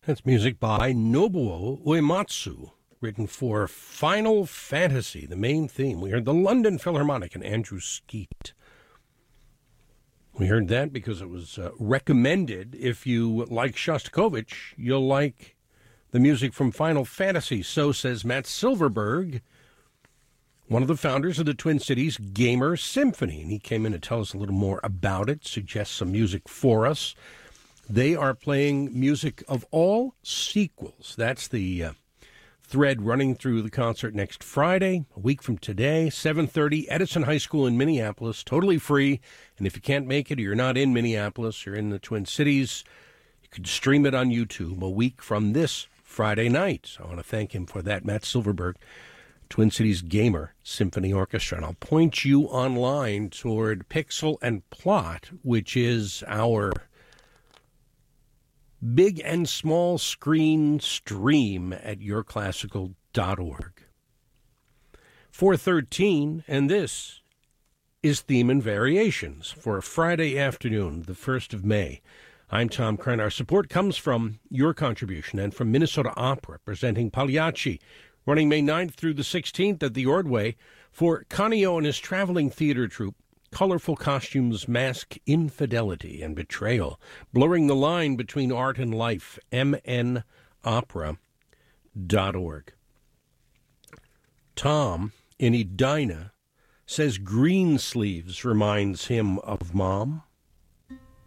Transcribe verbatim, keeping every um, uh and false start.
That's music by Nobuo Uematsu, written for Final Fantasy, the main theme. We heard the London Philharmonic and Andrew Skeet. We heard that because it was uh, recommended. If you like Shostakovich, you'll like the music from Final Fantasy. So says Matt Silverberg, one of the founders of the Twin Cities Gamer Symphony. And he came in to tell us a little more about it, suggest some music for us. They are playing music of all sequels. That's the uh, thread running through the concert next Friday, a week from today, seven thirty, Edison High School in Minneapolis, totally free. And if you can't make it or you're not in Minneapolis, you're in the Twin Cities, you can stream it on YouTube a week from this Friday night. So I want to thank him for that, Matt Silverberg, Twin Cities Gamer Symphony Orchestra. And I'll point you online toward Pixel and Plot, which is our big and small screen stream at your classical dot org. four thirteen, and this is Theme and Variations for a Friday afternoon, the first of May. I'm Tom Krenn. Our support comes from your contribution and from Minnesota Opera, presenting Pagliacci, running May ninth through the sixteenth at the Ordway for Canio and his traveling theater troupe. Colorful costumes mask infidelity and betrayal, blurring the line between art and life. m n opera dot org. Tom in Edina says green sleeves reminds him of Mom.